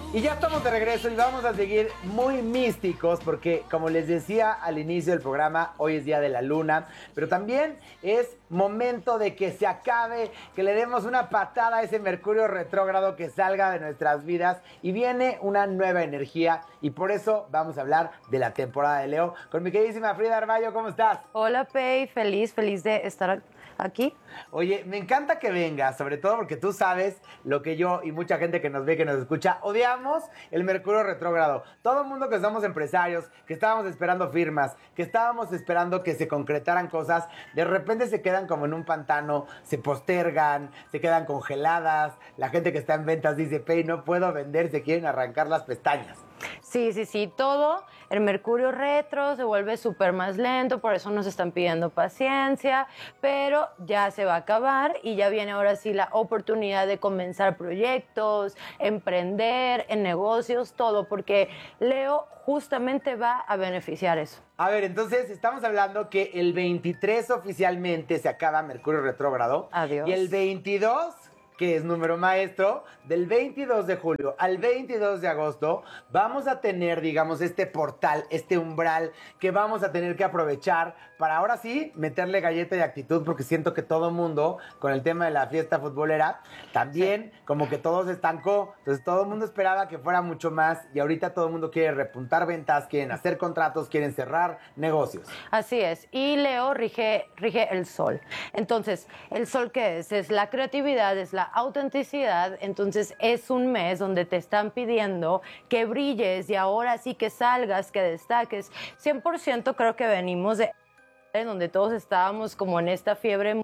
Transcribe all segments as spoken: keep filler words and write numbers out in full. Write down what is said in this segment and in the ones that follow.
Y ya estamos de regreso y vamos a seguir muy místicos porque, como les decía al inicio del programa, hoy es Día de la Luna, pero también es momento de que se acabe, que le demos una patada a ese Mercurio retrógrado, que salga de nuestras vidas y viene una nueva energía, y por eso vamos a hablar de la temporada de Leo con mi queridísima Frida Arballo. ¿Cómo estás? Hola, Pei, feliz, feliz de estar aquí. Oye, me encanta que vengas, sobre todo porque tú sabes lo que yo y mucha gente que nos ve, que nos escucha, odiamos el Mercurio retrógrado. Todo el mundo que somos empresarios, que estábamos esperando firmas, que estábamos esperando que se concretaran cosas, de repente se quedan como en un pantano, se postergan, se quedan congeladas. La gente que está en ventas dice, Pei, no puedo vender, se quieren arrancar las pestañas. Sí, sí, sí, todo, el Mercurio retro se vuelve súper más lento, por eso nos están pidiendo paciencia, pero ya se va a acabar y ya viene ahora sí la oportunidad de comenzar proyectos, emprender en negocios, todo, porque Leo justamente va a beneficiar eso. A ver, entonces estamos hablando que el veintitrés oficialmente se acaba Mercurio retrógrado. Adiós. Y el veintidós, que es número maestro, del veintidós de julio al veintidós de agosto, vamos a tener, digamos, este portal, este umbral que vamos a tener que aprovechar para ahora sí meterle galleta y actitud, porque siento que todo mundo, con el tema de la fiesta futbolera, también sí, como que todo se estancó. Entonces todo el mundo esperaba que fuera mucho más y ahorita todo el mundo quiere repuntar ventas, quieren hacer contratos, quieren cerrar negocios. Así es. Y Leo rige, rige el sol. Entonces, ¿el sol qué es? Es la creatividad, es la autenticidad. Entonces, es un mes donde te están pidiendo que brilles y ahora sí que salgas, que destaques. cien por ciento creo que venimos de donde todos estábamos como en esta fiebre,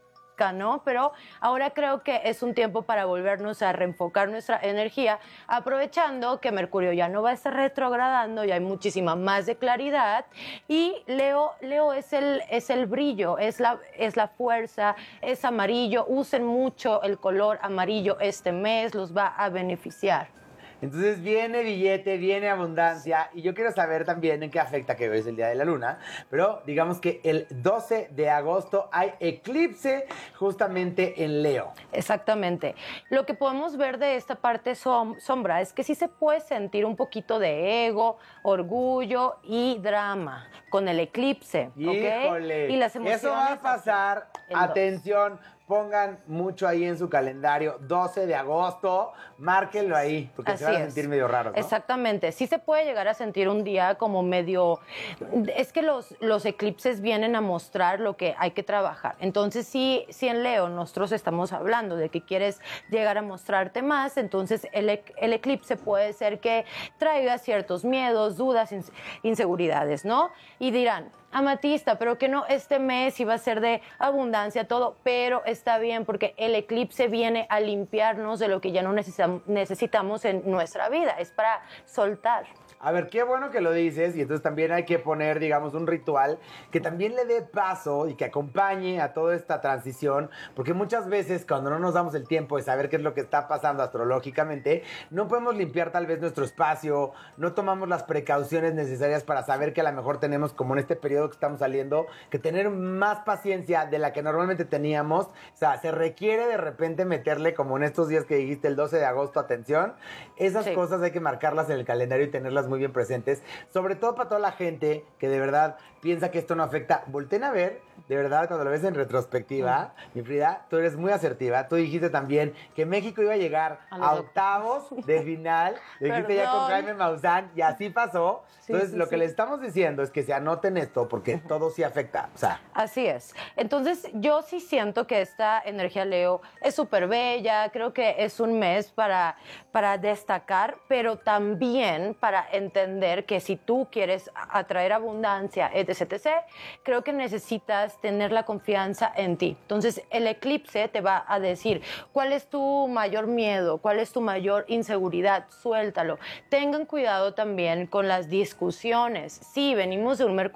¿no? Pero ahora creo que es un tiempo para volvernos a reenfocar nuestra energía, aprovechando que Mercurio ya no va a estar retrogradando, ya hay muchísima más de claridad, y Leo, Leo es el, es el brillo, es la, es la fuerza, es amarillo. Usen mucho el color amarillo este mes, los va a beneficiar. Entonces viene billete, viene abundancia, y yo quiero saber también en qué afecta que hoy es el Día de la Luna, pero digamos que el doce de agosto hay eclipse justamente en Leo. Exactamente. Lo que podemos ver de esta parte som- sombra es que sí se puede sentir un poquito de ego, orgullo y drama con el eclipse, ¿ok? Híjole, Y las emociones, eso va a pasar, atención, pongan mucho ahí en su calendario, doce de agosto, márquenlo ahí, porque Así se van a es. sentir medio raros, ¿no? Exactamente, sí se puede llegar a sentir un día como medio, es que los, los eclipses vienen a mostrar lo que hay que trabajar. Entonces sí, sí en Leo nosotros estamos hablando de que quieres llegar a mostrarte más, entonces el, el eclipse puede ser que traiga ciertos miedos, dudas, inseguridades, ¿no? Y dirán, Amatista, pero que no, este mes iba a ser de abundancia, todo, pero está bien porque el eclipse viene a limpiarnos de lo que ya no necesitamos en nuestra vida, es para soltar. A ver, qué bueno que lo dices, y entonces también hay que poner, digamos, un ritual que también le dé paso y que acompañe a toda esta transición, porque muchas veces cuando no nos damos el tiempo de saber qué es lo que está pasando astrológicamente, no podemos limpiar tal vez nuestro espacio, no tomamos las precauciones necesarias para saber que a lo mejor tenemos, como en este periodo que estamos saliendo, que tener más paciencia de la que normalmente teníamos. O sea, se requiere de repente meterle, como en estos días que dijiste, el doce de agosto, atención. Esas sí. Cosas hay que marcarlas en el calendario y tenerlas muy bien presentes, sobre todo para toda la gente que de verdad piensa que esto no afecta. Volten a ver, de verdad, cuando lo ves en retrospectiva, mm. mi Frida, tú eres muy asertiva. Tú dijiste también que México iba a llegar a, a octavos de final. Lo dijiste ya con Jaime Maussan y así pasó. Sí, Entonces, sí, lo sí. que le estamos diciendo es que se anoten esto porque uh-huh. todo sí afecta. O sea. Así es. Entonces, yo sí siento que esta energía Leo es súper bella. Creo que es un mes para, para destacar, pero también para entender que si tú quieres atraer abundancia, etc, etcétera, creo que necesitas tener la confianza en ti. Entonces, el eclipse te va a decir cuál es tu mayor miedo, cuál es tu mayor inseguridad, suéltalo. Tengan cuidado también con las discusiones. Sí, venimos de un Mercurio retro,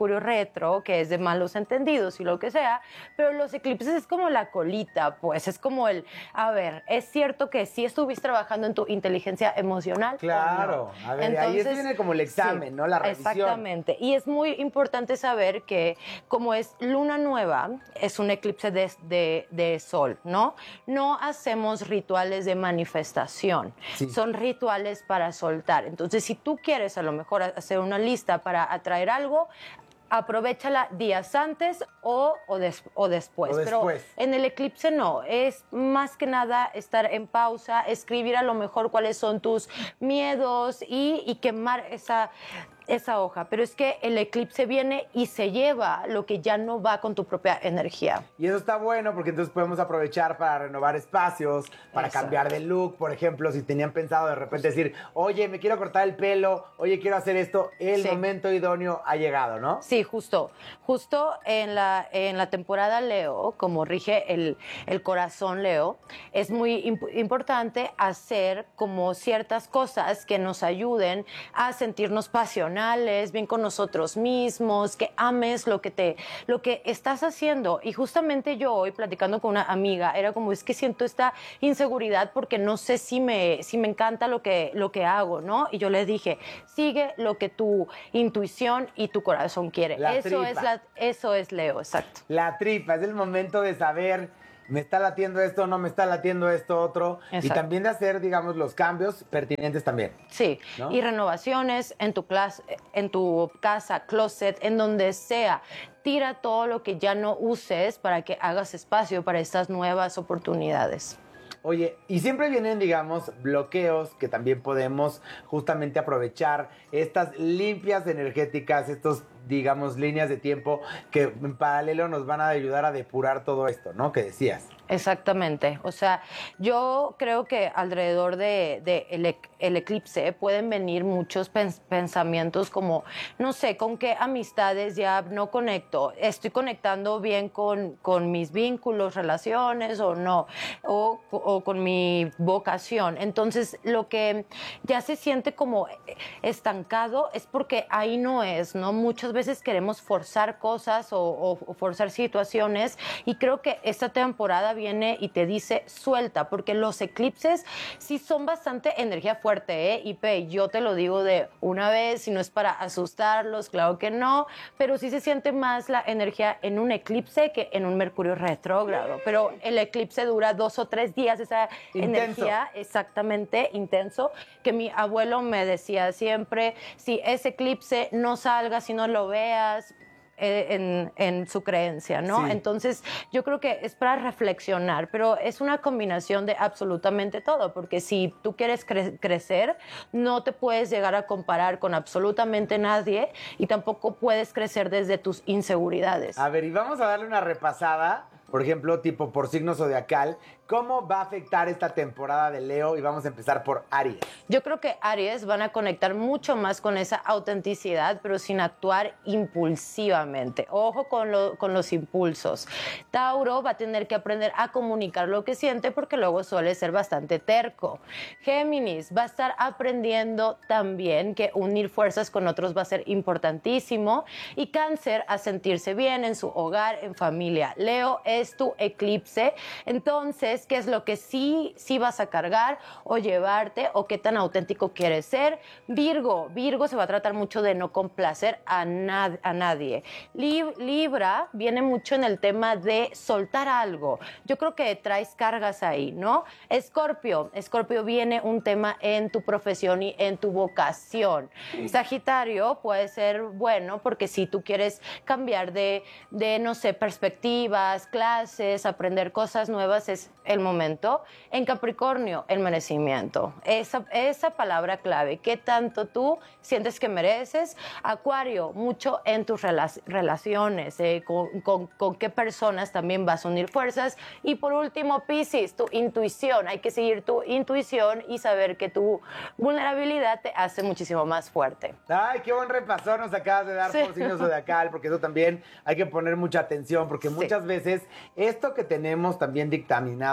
retro, que es de malos entendidos y lo que sea, pero los eclipses es como la colita, pues es como el, a ver, es cierto que sí estuviste trabajando en tu inteligencia emocional. Claro, ¿o no? a ver, Entonces, ahí viene como el examen, sí, ¿no? La revisión. Exactamente, y es muy importante saber que como es luna nueva, es un eclipse de, de, de sol, ¿no? No hacemos rituales de manifestación, Sí. son rituales para soltar. Entonces, si tú quieres a lo mejor hacer una lista para atraer algo, aprovéchala días antes o, o, des, o, después. o después. Pero en el eclipse no, es más que nada estar en pausa, escribir a lo mejor cuáles son tus miedos y, y quemar esa... esa hoja, pero es que el eclipse viene y se lleva lo que ya no va con tu propia energía. Y eso está bueno porque entonces podemos aprovechar para renovar espacios, para Exacto. cambiar de look, por ejemplo, si tenían pensado de repente decir, oye, me quiero cortar el pelo, oye, quiero hacer esto, el Sí. momento idóneo ha llegado, ¿no? Sí, justo. Justo en la, en la temporada Leo, como rige el, el corazón Leo, es muy imp- importante hacer como ciertas cosas que nos ayuden a sentirnos pasionales, bien con nosotros mismos, que ames lo que te, lo que estás haciendo. Y justamente yo hoy platicando con una amiga, era como, es que siento esta inseguridad porque no sé si me, si me encanta lo que, lo que hago, ¿no? Y yo le dije, sigue lo que tu intuición y tu corazón quiere. La eso tripa. es la, eso es Leo, exacto. La tripa, es el momento de saber, me está latiendo esto, no me está latiendo esto otro. Exacto. Y también de hacer, digamos, los cambios pertinentes también. Sí, ¿no? Y renovaciones en tu, clase, en tu casa, closet, en donde sea. Tira todo lo que ya no uses para que hagas espacio para estas nuevas oportunidades. Oye, y siempre vienen, digamos, bloqueos que también podemos justamente aprovechar, estas limpias energéticas, estos, digamos, líneas de tiempo que en paralelo nos van a ayudar a depurar todo esto, ¿no? Que decías. Exactamente. O sea, yo creo que alrededor de, de el, ec- el eclipse pueden venir muchos pens- pensamientos como, no sé, con qué amistades ya no conecto, estoy conectando bien con, con mis vínculos, relaciones o no, o, o con mi vocación. Entonces, lo que ya se siente como estancado es porque ahí no es, ¿no? Muchas veces queremos forzar cosas o, o, o forzar situaciones y creo que esta temporada viene y te dice suelta, porque los eclipses sí son bastante energía fuerte, ¿eh? Y Pe, yo te lo digo de una vez, y no es para asustarlos, claro que no, pero sí se siente más la energía en un eclipse que en un Mercurio retrógrado, pero el eclipse dura dos o tres días, esa Intenso. energía exactamente intenso, que mi abuelo me decía siempre, si ese eclipse no salga, si no lo veas, En, en su creencia, ¿no? Sí. Entonces, yo creo que es para reflexionar, pero es una combinación de absolutamente todo, porque si tú quieres cre- crecer, no te puedes llegar a comparar con absolutamente nadie y tampoco puedes crecer desde tus inseguridades. A ver, y vamos a darle una repasada, por ejemplo, tipo por signo zodiacal, ¿cómo va a afectar esta temporada de Leo? Y vamos a empezar por Aries. Yo creo que Aries van a conectar mucho más con esa autenticidad, pero sin actuar impulsivamente. Ojo con, lo, con los impulsos. Tauro va a tener que aprender a comunicar lo que siente porque luego suele ser bastante terco. Géminis va a estar aprendiendo también que unir fuerzas con otros va a ser importantísimo. Y Cáncer a sentirse bien en su hogar, en familia. Leo es tu eclipse. Entonces, ¿qué es lo que sí, sí vas a cargar o llevarte o qué tan auténtico quieres ser? Virgo, Virgo se va a tratar mucho de no complacer a, nad, a nadie. Lib, Libra viene mucho en el tema de soltar algo. Yo creo que traes cargas ahí, ¿no? Escorpio, Escorpio viene un tema en tu profesión y en tu vocación. Sagitario puede ser bueno porque si tú quieres cambiar de, de no sé, perspectivas, clases, aprender cosas nuevas, es el momento. En Capricornio, el merecimiento. Esa, esa palabra clave. ¿Qué tanto tú sientes que mereces? Acuario, mucho en tus rela relaciones, eh, con, con, con qué personas también vas a unir fuerzas. Y por último, Piscis, tu intuición. Hay que seguir tu intuición y saber que tu vulnerabilidad te hace muchísimo más fuerte. Ay, qué buen repasón nos acabas de dar Sí. por signo zodiacal, porque eso también hay que poner mucha atención, porque Sí. muchas veces esto que tenemos también dictaminado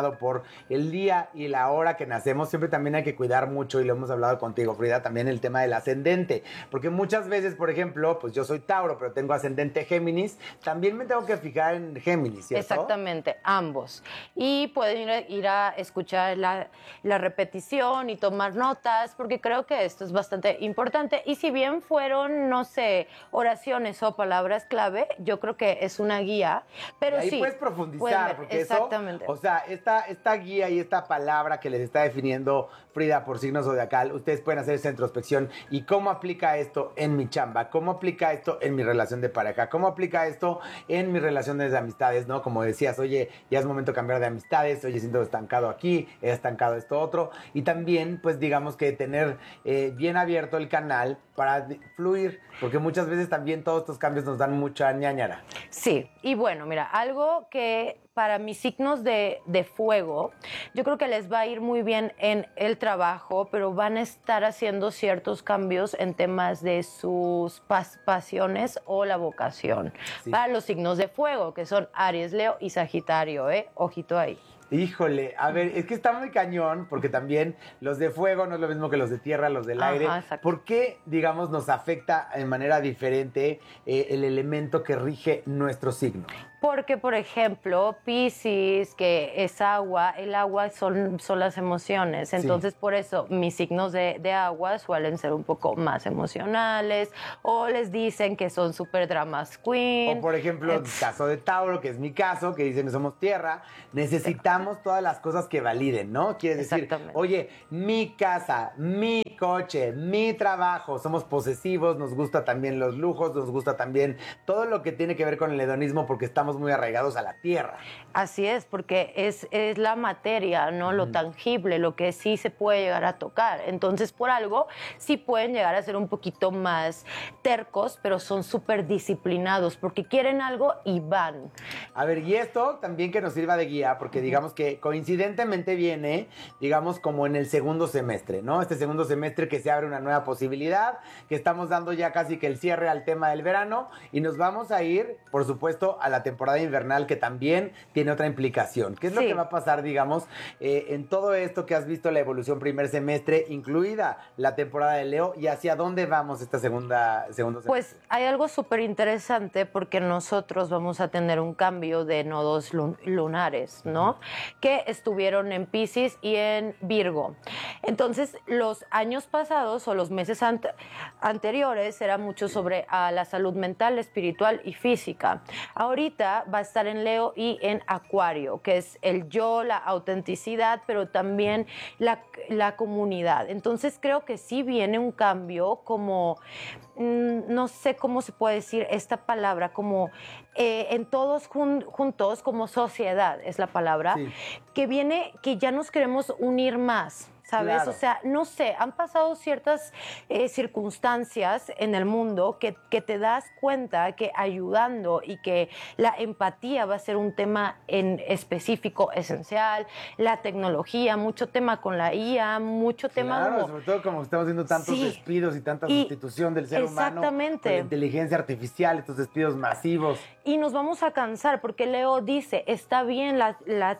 determinado por el día y la hora que nacemos, siempre también hay que cuidar mucho, y lo hemos hablado contigo, Frida, también el tema del ascendente, porque muchas veces, por ejemplo, pues yo soy Tauro, pero tengo ascendente Géminis, también me tengo que fijar en Géminis, ¿cierto? Exactamente, ambos. Y pueden ir a, ir a escuchar la, la repetición y tomar notas, porque creo que esto es bastante importante. Y si bien fueron, no sé, oraciones o palabras clave, yo creo que es una guía, pero y ahí sí. puedes profundizar, ver, porque exactamente. eso, o sea, esta, esta guía y esta palabra que les está definiendo Frida por signo zodiacal, ustedes pueden hacer esa introspección y cómo aplica esto en mi chamba, cómo aplica esto en mi relación de pareja, cómo aplica esto en mis relaciones de amistades, ¿no? Como decías, oye, ya es momento de cambiar de amistades, oye, siento estancado aquí, he estancado esto otro, y también, pues digamos que tener eh, bien abierto el canal para fluir, porque muchas veces también todos estos cambios nos dan mucha ñañara. Sí, y bueno, mira, algo que para mis signos de, de fuego, yo creo que les va a ir muy bien en el trabajo, pero van a estar haciendo ciertos cambios en temas de sus pas pasiones o la vocación. Sí. Para los signos de fuego, que son Aries, Leo y Sagitario, ¿eh? Ojito ahí. Híjole, a ver, es que está muy cañón, porque también los de fuego no es lo mismo que los de tierra, los del aire. Ajá, ¿Por qué, digamos, nos afecta de manera diferente eh, el elemento que rige nuestro signo? Porque, por ejemplo, Piscis, que es agua, el agua son, son las emociones. Entonces, sí. Por eso mis signos de, de agua suelen ser un poco más emocionales, o les dicen que son super dramas queen. O, por ejemplo, el caso de Tauro, que es mi caso, que dicen que somos tierra, necesitamos todas las cosas que validen, ¿no? Quiere decir, oye, mi casa, mi coche, mi trabajo, somos posesivos, nos gusta también los lujos, nos gusta también todo lo que tiene que ver con el hedonismo, porque estamos muy arraigados a la tierra. Así es, porque es, es la materia, ¿no? Lo mm. tangible, lo que sí se puede llegar a tocar. Entonces, por algo, sí pueden llegar a ser un poquito más tercos, pero son súper disciplinados, porque quieren algo y van. A ver, y esto también que nos sirva de guía, porque uh-huh. digamos que coincidentemente viene, digamos, como en el segundo semestre, ¿no? Este segundo semestre que se abre una nueva posibilidad, que estamos dando ya casi que el cierre al tema del verano, y nos vamos a ir, por supuesto, a la temporada invernal, que también tiene otra implicación. ¿Qué es sí. lo que va a pasar, digamos, eh, en todo esto que has visto la evolución primer semestre, incluida la temporada de Leo, y hacia dónde vamos esta segunda segundo semestre? Pues hay algo súper interesante, porque nosotros vamos a tener un cambio de nodos lun lunares, ¿no? Uh-huh. Que estuvieron en Piscis y en Virgo. Entonces, los años pasados o los meses ante anteriores era mucho sobre a la salud mental, espiritual y física. Ahorita va a estar en Leo y en Acuario, que es el yo, la autenticidad, pero también la, la comunidad. Entonces creo que sí viene un cambio como, mmm, no sé cómo se puede decir esta palabra, como eh, en todos jun juntos, como sociedad es la palabra, sí. que viene, que ya nos queremos unir más. ¿Sabes? Claro. O sea, no sé, han pasado ciertas eh, circunstancias en el mundo que, que te das cuenta que ayudando y que la empatía va a ser un tema en específico esencial, la tecnología, mucho tema con la I A, mucho tema... Claro, como... sobre todo como estamos viendo tantos sí. despidos y tanta y sustitución del ser exactamente. humano con la inteligencia artificial, estos despidos masivos. Y nos vamos a cansar, porque Leo dice, está bien la, la,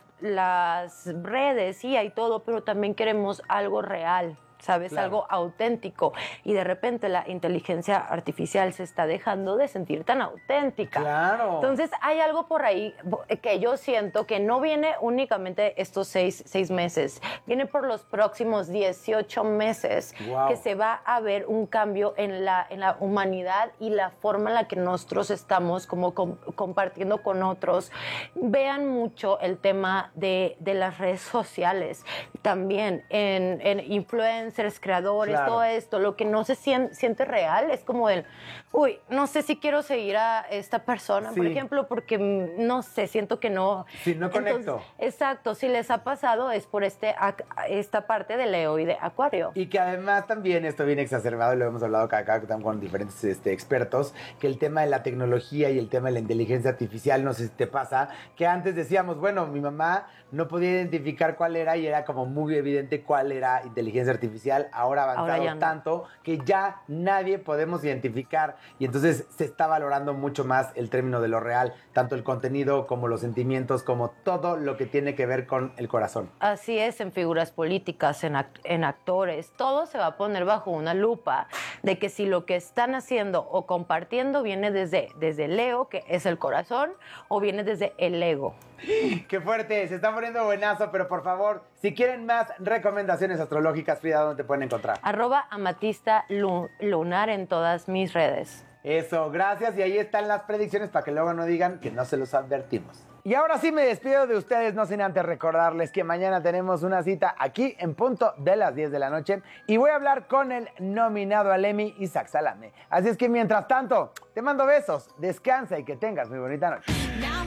las redes, I A y todo, pero también queremos algo real, ¿sabes? Claro. Algo auténtico. Y de repente la inteligencia artificial se está dejando de sentir tan auténtica. Claro. Entonces hay algo por ahí que yo siento que no viene únicamente estos seis, seis meses, viene por los próximos dieciocho meses, wow. que se va a ver un cambio en la, en la humanidad y la forma en la que nosotros estamos como com compartiendo con otros. Vean mucho el tema de, de las redes sociales, también en, en influencers, creadores, claro. todo esto, lo que no se siente, siente real es como el, uy, no sé si quiero seguir a esta persona, sí. por ejemplo, porque no sé, siento que no. Sí, no conecto. Entonces, exacto, si les ha pasado es por este, esta parte de Leo y de Acuario. Y que además también esto viene exacerbado, y lo hemos hablado acá, acá con diferentes este, expertos, que el tema de la tecnología y el tema de la inteligencia artificial, no sé si te pasa, que antes decíamos, bueno, mi mamá no podía identificar cuál era y era como muy evidente cuál era inteligencia artificial. Ahora ha avanzado ahora no. tanto que ya nadie podemos identificar y entonces se está valorando mucho más el término de lo real, tanto el contenido como los sentimientos, como todo lo que tiene que ver con el corazón. Así es, en figuras políticas, en, act en actores, todo se va a poner bajo una lupa de que si lo que están haciendo o compartiendo viene desde, desde el ego, que es el corazón, o viene desde el ego. ¡Qué fuerte! Se está poniendo buenazo, pero por favor, si quieren más recomendaciones astrológicas, Frida, ¿dónde te pueden encontrar? Arroba amatista lu lunar en todas mis redes. Eso, gracias. Y ahí están las predicciones para que luego no digan que no se los advertimos. Y ahora sí me despido de ustedes, no sin antes recordarles que mañana tenemos una cita aquí en punto de las diez de la noche y voy a hablar con el nominado al Emmy, Isaac Salame. Así es que mientras tanto, te mando besos, descansa y que tengas muy bonita noche.